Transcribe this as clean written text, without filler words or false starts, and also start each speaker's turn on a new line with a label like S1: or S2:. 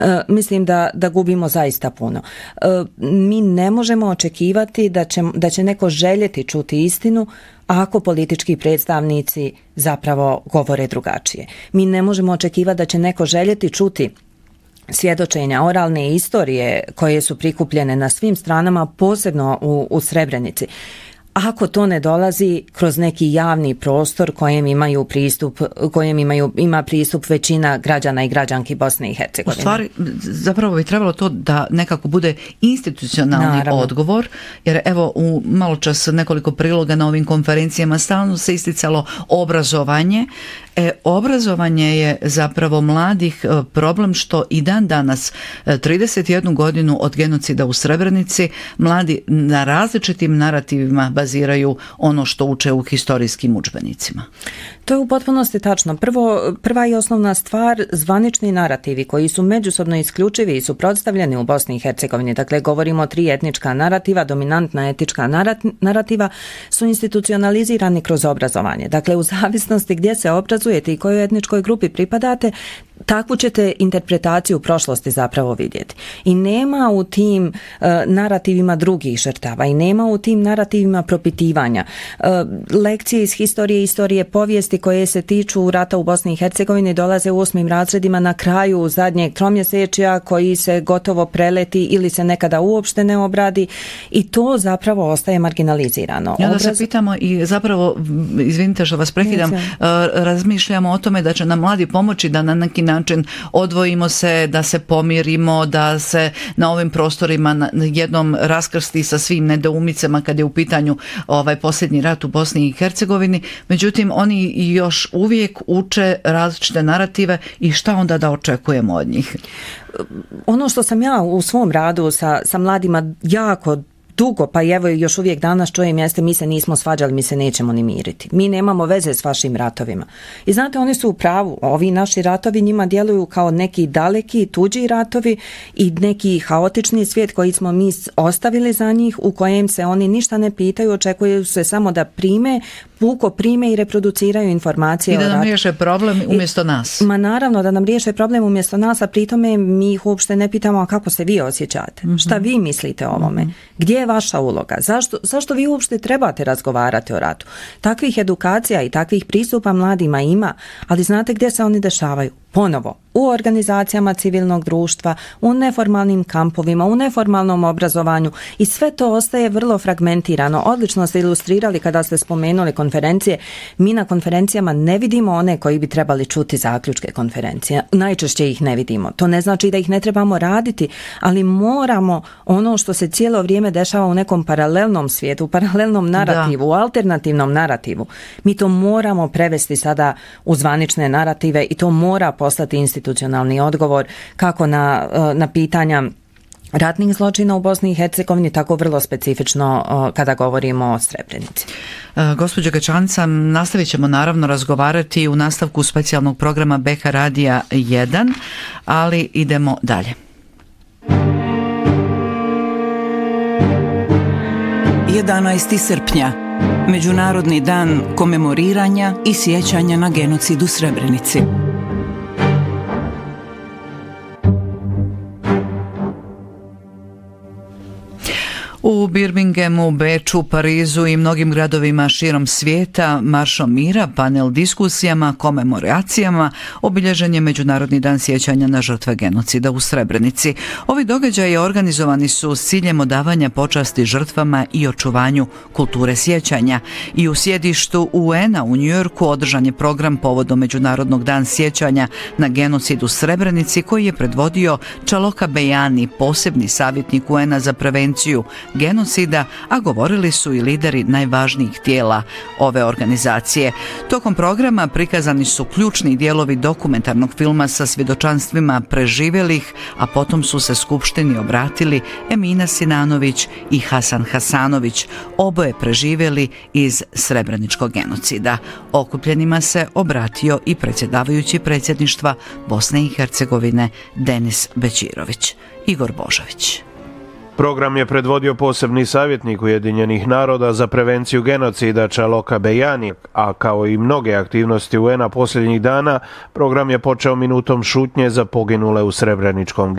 S1: mislim da gubimo zaista puno. Mi ne možemo očekivati da će neko željeti čuti istinu ako politički predstavnici zapravo govore drugačije. Mi ne možemo očekivati da će neko željeti čuti svjedočenja, oralne istorije koje su prikupljene na svim stranama, posebno u Srebrenici, ako to ne dolazi kroz neki javni prostor kojem ima pristup većina građana i građanki Bosne i Hercegovine.
S2: U stvari, zapravo bi trebalo to da nekako bude institucionalni odgovor, jer evo u maločas nekoliko priloga na ovim konferencijama stalno se isticalo obrazovanje. Obrazovanje je zapravo mladih problem što i dan danas 31 godinu od genocida u Srebrenici mladi na različitim narativima baziraju ono što uče u historijskim udžbenicima.
S1: To je u potpunosti tačno. Prva i osnovna stvar, zvanični narativi koji su međusobno isključivi i su predstavljeni u Bosni i Hercegovini. Dakle, govorimo o 3 etnička narativa, dominantna etička narativa su institucionalizirani kroz obrazovanje. Dakle, u zavisnosti gdje se obrazujete i kojoj etničkoj grupi pripadate, takvu ćete interpretaciju prošlosti zapravo vidjeti. I nema u tim narativima drugih žrtava i nema u tim narativima propitivanja. Lekcije iz istorije povijesti koje se tiču rata u Bosni i Hercegovini dolaze u 8. razredima na kraju zadnjeg tromjesečja koji se gotovo preleti ili se nekada uopšte ne obradi i to zapravo ostaje marginalizirano.
S2: Ja da se pitamo i zapravo, izvinite što vas prekidam, razmišljamo o tome da će nam mladi pomoći da na neki način odvojimo se, da se pomirimo, da se na ovim prostorima jednom raskrsti sa svim nedoumicama kad je u pitanju posljednji rat u Bosni i Hercegovini. Međutim, oni još uvijek uče različite narative i šta onda da očekujemo od njih?
S1: Ono što sam ja u svom radu sa mladima jako dugo, pa evo još uvijek danas čujem jeste mi se nismo svađali, mi se nećemo ni miriti. Mi nemamo veze s vašim ratovima. I znate, oni su u pravu. Ovi naši ratovi njima djeluju kao neki daleki, tuđi ratovi i neki haotični svijet koji smo mi ostavili za njih, u kojem se oni ništa ne pitaju, očekuju se samo da puko prime i reproduciraju informacije.
S2: I da nam riješe problem umjesto nas.
S1: Ma naravno da nam riješe problem umjesto nas, a pritome mi ih uopšte ne pitamo a kako se vi osjećate. Šta vi mislite o ovome? Gdje je vaša uloga? Zašto vi uopšte trebate razgovarati o ratu? Takvih edukacija i takvih pristupa mladima ima, ali znate gdje se oni dešavaju? Ponovo, u organizacijama civilnog društva, u neformalnim kampovima, u neformalnom obrazovanju i sve to ostaje vrlo fragmentirano. Odlično ste ilustrirali kada ste spomenuli konferencije. Mi na konferencijama ne vidimo one koji bi trebali čuti zaključke konferencije. Najčešće ih ne vidimo. To ne znači da ih ne trebamo raditi, ali moramo ono što se cijelo vrijeme dešava u nekom paralelnom svijetu, u paralelnom narativu, u alternativnom narativu. Mi to moramo prevesti sada u zvanične narative i to mora postati institucionalni odgovor kako na pitanja ratnih zločina u Bosni i Hercegovini, tako vrlo specifično kada govorimo o Srebrenici.
S2: Gospođo Gačanica, nastavit ćemo naravno razgovarati u nastavku specijalnog programa BK Radija 1, ali idemo dalje.
S3: 11. srpnja, Međunarodni dan komemoriranja i sjećanja na genocid u Srebrenici.
S2: U Birminghamu, Beču, Parizu i mnogim gradovima širom svijeta maršom mira, panel diskusijama, komemoracijama obilježen je Međunarodni dan sjećanja na žrtve genocida u Srebrenici. Ovi događaji organizovani su s ciljem odavanja počasti žrtvama i očuvanju kulture sjećanja. I u sjedištu UN-a u Njujorku održan je program povodom Međunarodnog dan sjećanja na genocid u Srebrenici koji je predvodio Čaloka Bejani, posebni savjetnik UN-a za prevenciju genocida, a govorili su i lideri najvažnijih tijela ove organizacije. Tokom programa prikazani su ključni dijelovi dokumentarnog filma sa svjedočanstvima preživjelih, a potom su se skupštini obratili Emina Sinanović i Hasan Hasanović, oboje preživjeli iz srebreničkog genocida. Okupljenima se obratio i predsjedavajući predsjedništva Bosne i Hercegovine Denis Bećirović. Igor Božović.
S4: Program je predvodio posebni savjetnik Ujedinjenih naroda za prevenciju genocida Čaloka Bejani, a kao i mnoge aktivnosti UN-a posljednjih dana, program je počeo minutom šutnje za poginule u srebreničkom